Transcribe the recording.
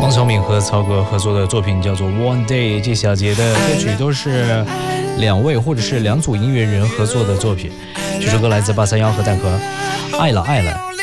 汪小敏和曹格合作的作品叫做 One Day， 这小节的歌曲都是两位或者是两组音乐人合作的作品。这首歌来自831和蛋壳，爱了爱了。